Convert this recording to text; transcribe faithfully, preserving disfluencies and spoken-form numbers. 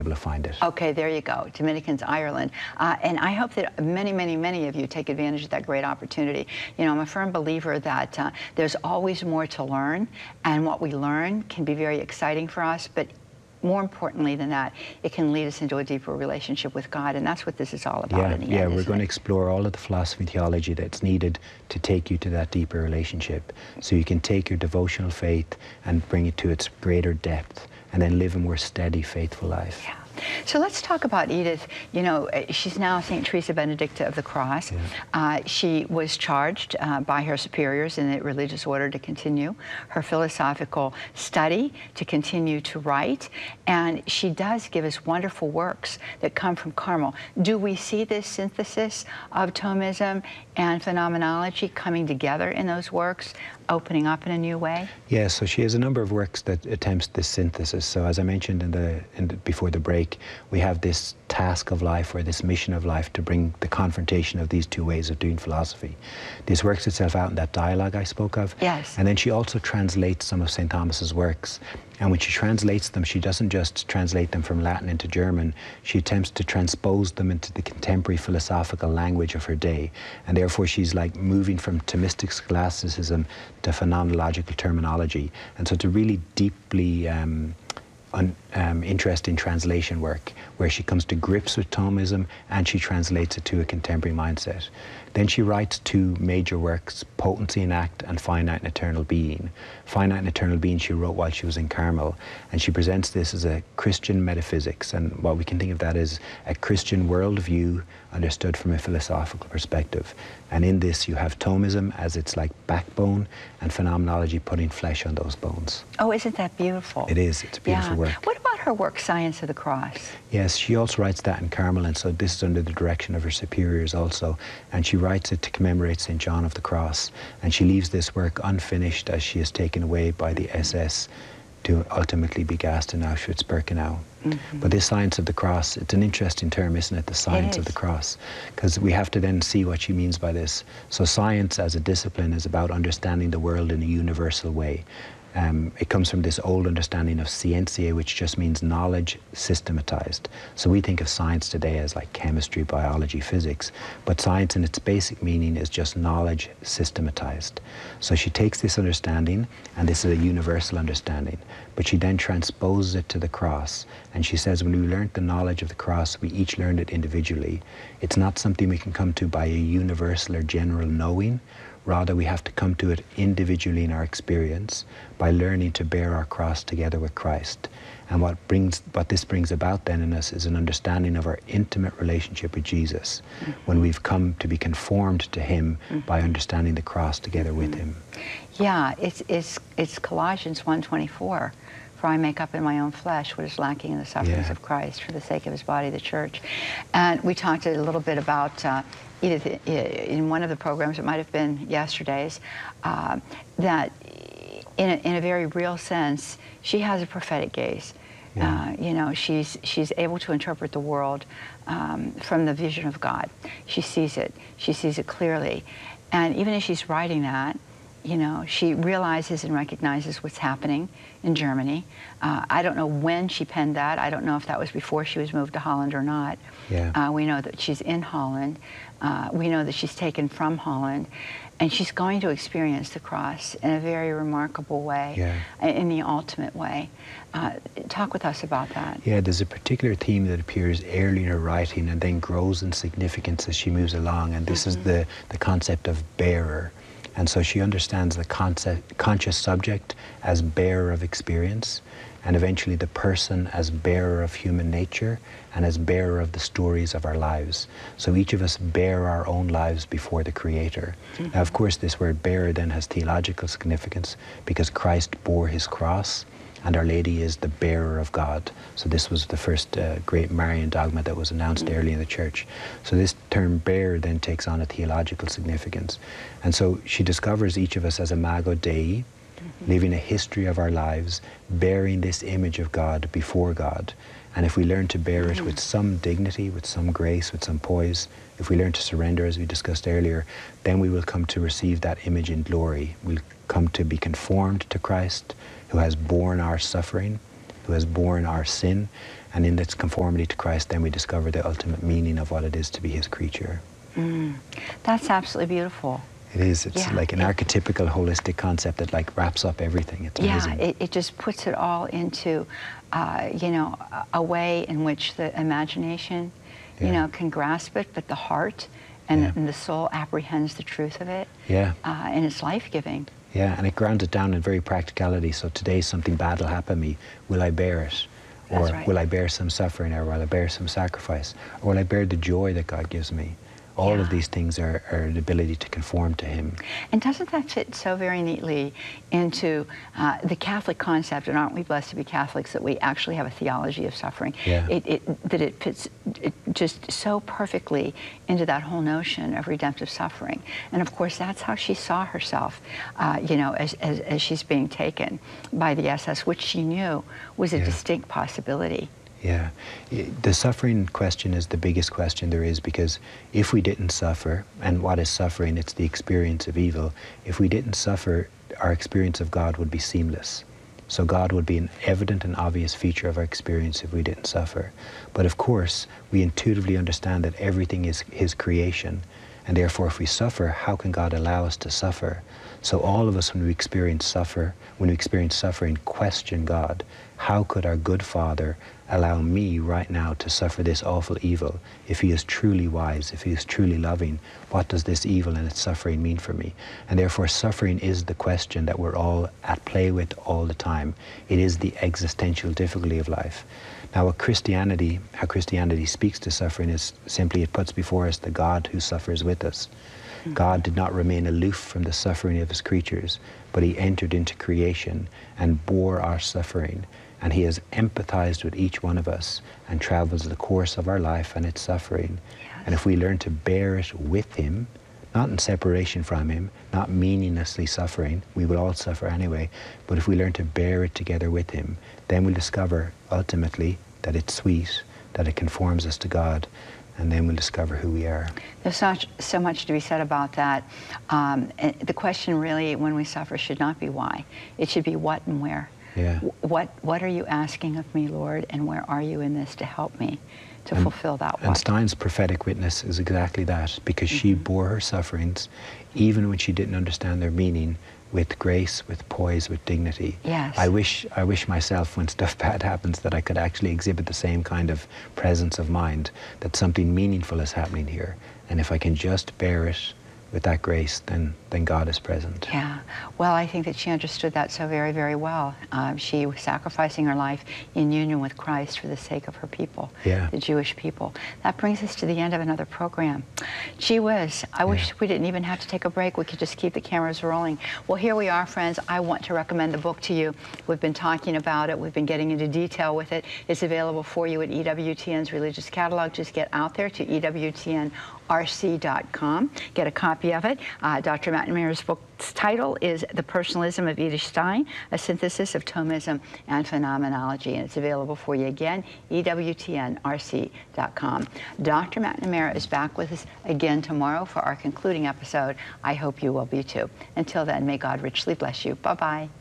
able to find it. Okay, there you go, Dominicans, Ireland. Uh, and I hope that many, many, many of you take advantage of that great opportunity. You know, I'm a firm believer that uh, there's always more to learn, and what we learn can be very exciting for us, but more importantly than that, it can lead us into a deeper relationship with God, and that's what this is all about yeah, in the yeah, end, we're going it? to explore all of the philosophy and theology that's needed to take you to that deeper relationship, so you can take your devotional faith and bring it to its greater depth, and then live a more steady, faithful life. Yeah. So let's talk about Edith. You know, she's now Saint Teresa Benedicta of the Cross. Yeah. Uh, she was charged uh, by her superiors in the religious order to continue her philosophical study, to continue to write, and she does give us wonderful works that come from Carmel. Do we see this synthesis of Thomism and phenomenology coming together in those works, opening up in a new way? Yeah, so she has a number of works that attempts this synthesis. So as I mentioned in the, in the before the break, we have this task of life, or this mission of life, to bring the confrontation of these two ways of doing philosophy. This works itself out in that dialogue I spoke of. Yes. And then she also translates some of Saint Thomas's works. And when she translates them, she doesn't just translate them from Latin into German. She attempts to transpose them into the contemporary philosophical language of her day. And therefore, she's like moving from Thomistic scholasticism to phenomenological terminology. And so it's a really deeply um, un, um, interesting translation work, where she comes to grips with Thomism and she translates it to a contemporary mindset. Then she writes two major works, Potency and Act and Finite and Eternal Being. Finite and Eternal Being she wrote while she was in Carmel, and she presents this as a Christian metaphysics, and what we can think of that as a Christian worldview understood from a philosophical perspective. And in this you have Thomism as its like backbone, and phenomenology putting flesh on those bones. Oh, isn't that beautiful? It is, it's a beautiful yeah. work. What about her work, Science of the Cross? Yes, she also writes that in Carmel, and so this is under the direction of her superiors also, and she writes it to commemorate Saint John of the Cross, and she leaves this work unfinished as she is taken away by the S S to ultimately be gassed in Auschwitz-Birkenau. Mm-hmm. But this Science of the Cross, it's an interesting term, isn't it, the Science of the Cross? Because we have to then see what she means by this. So science as a discipline is about understanding the world in a universal way. Um, it comes from this old understanding of scientia, which just means knowledge systematized. So we think of science today as like chemistry, biology, physics, but science in its basic meaning is just knowledge systematized. So she takes this understanding, and this is a universal understanding, but she then transposes it to the cross, and she says when we learned the knowledge of the cross, we each learned it individually. It's not something we can come to by a universal or general knowing. Rather, we have to come to it individually in our experience by learning to bear our cross together with Christ. And what brings, what this brings about then in us is an understanding of our intimate relationship with Jesus, mm-hmm. when we've come to be conformed to Him, mm-hmm. by understanding the cross together with Him. Yeah, it's, it's, it's Colossians one twenty-four. For I make up in my own flesh what is lacking in the sufferings yeah. of Christ for the sake of His body, the church. And we talked a little bit about uh, Edith in one of the programs, it might have been yesterday's, uh, that in a, in a very real sense, she has a prophetic gaze. Yeah. Uh, you know, she's, she's able to interpret the world um, from the vision of God. She sees it. She sees it clearly. And even as she's writing that, you know, she realizes and recognizes what's happening in Germany. Uh, I don't know when she penned that. I don't know if that was before she was moved to Holland or not. Yeah. Uh, we know that she's in Holland. Uh, we know that she's taken from Holland. And she's going to experience the cross in a very remarkable way, yeah. in the ultimate way. Uh, talk with us about that. Yeah, there's a particular theme that appears early in her writing and then grows in significance as she moves along. And this mm-hmm. is the, the concept of bearer. And so she understands the concept, conscious subject as bearer of experience, and eventually the person as bearer of human nature and as bearer of the stories of our lives. So each of us bear our own lives before the Creator. Mm-hmm. Now, of course, this word bearer then has theological significance because Christ bore His cross, and Our Lady is the bearer of God. So this was the first uh, great Marian dogma that was announced mm-hmm. early in the Church. So this term bearer then takes on a theological significance. And so she discovers each of us as Imago Dei, mm-hmm. living a history of our lives, bearing this image of God before God. And if we learn to bear mm-hmm. it with some dignity, with some grace, with some poise, if we learn to surrender, as we discussed earlier, then we will come to receive that image in glory. We'll come to be conformed to Christ, who has borne our suffering, who has borne our sin, and in its conformity to Christ, then we discover the ultimate meaning of what it is to be his creature. Mm. That's absolutely beautiful. It is. It's Yeah, like an it, archetypical, holistic concept that like wraps up everything. It's amazing. Yeah, it, it just puts it all into, uh, you know, a, a way in which the imagination, yeah. you know, can grasp it, but the heart and, yeah. and the soul apprehends the truth of it. Yeah. Uh, and it's life-giving. Yeah, and it grounds it down in very practicality. So today something bad will happen to me. Will I bear it? Or right. will I bear some suffering? Or will I bear some sacrifice? Or will I bear the joy that God gives me? All yeah. of these things are, are the ability to conform to him. And doesn't that fit so very neatly into uh, the Catholic concept, and aren't we blessed to be Catholics, that we actually have a theology of suffering? Yeah. It, it, that it fits it just so perfectly into that whole notion of redemptive suffering. And of course, that's how she saw herself, uh, you know, as, as, as she's being taken by the S S, which she knew was a yeah. distinct possibility. Yeah, the suffering question is the biggest question there is, because if we didn't suffer, and what is suffering? It's the experience of evil. If we didn't suffer, our experience of God would be seamless. So God would be an evident and obvious feature of our experience if we didn't suffer. But of course, we intuitively understand that everything is his creation, and therefore if we suffer, how can God allow us to suffer? So all of us, when we experience suffer, when we experience suffering, question God. How could our good Father allow me right now to suffer this awful evil? If he is truly wise, if he is truly loving, what does this evil and its suffering mean for me? And therefore suffering is the question that we're all at play with all the time. It is the existential difficulty of life. Now what Christianity, how Christianity speaks to suffering is simply it puts before us the God who suffers with us. Mm-hmm. God did not remain aloof from the suffering of his creatures, but he entered into creation and bore our suffering. And he has empathized with each one of us and travels the course of our life and its suffering. Yes. And if we learn to bear it with him, not in separation from him, not meaninglessly suffering, we will all suffer anyway, but if we learn to bear it together with him, then we'll discover ultimately that it's sweet, that it conforms us to God, and then we'll discover who we are. There's such, so much to be said about that. Um, and the question really, when we suffer, should not be why. It should be what and where. Yeah. What, what are you asking of me, Lord, and where are you in this to help me to and, fulfill that what? And Stein's prophetic witness is exactly that, because mm-hmm. she bore her sufferings, even when she didn't understand their meaning, with grace, with poise, with dignity. Yes. I wish, I wish myself, when stuff bad happens, that I could actually exhibit the same kind of presence of mind, that something meaningful is happening here. And if I can just bear it with that grace, then, then God is present. Yeah. Well, I think that she understood that so very, very well. Um, she was sacrificing her life in union with Christ for the sake of her people, yeah. the Jewish people. That brings us to the end of another program. Gee whiz, I yeah. wish we didn't even have to take a break. We could just keep the cameras rolling. Well, here we are, friends. I want to recommend the book to you. We've been talking about it. We've been getting into detail with it. It's available for you at E W T N's Religious Catalog. Just get out there to E W T N R C dot com. Get a copy of it. Uh, Doctor McNamara's book's title is The Personalism of Edith Stein, a synthesis of Thomism and phenomenology, and it's available for you again, E W T N R C dot com. Doctor McNamara is back with us again tomorrow for our concluding episode. I hope you will be too. Until then, may God richly bless you. Bye-bye.